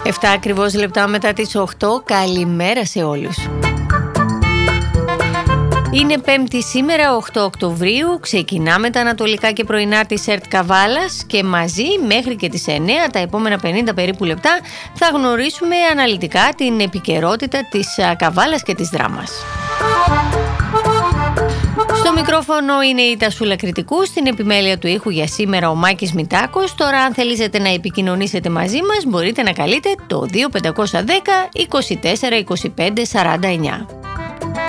7 ακριβώς λεπτά μετά τις 8. Καλημέρα σε όλους. Είναι Πέμπτη σήμερα, 8 Οκτωβρίου. Ξεκινάμε τα ανατολικά και πρωινά της ΕΡΤ Καβάλας και μαζί μέχρι και τις 9, τα επόμενα 50 περίπου λεπτά, θα γνωρίσουμε αναλυτικά την επικαιρότητα της Καβάλας και της Δράμας. Στο μικρόφωνο είναι η Τασούλα Κρητικού, στην επιμέλεια του ήχου για σήμερα ο Μάκης Μητάκος. Τώρα αν θελήσετε να επικοινωνήσετε μαζί μας μπορείτε να καλείτε το 2510 24 25 49.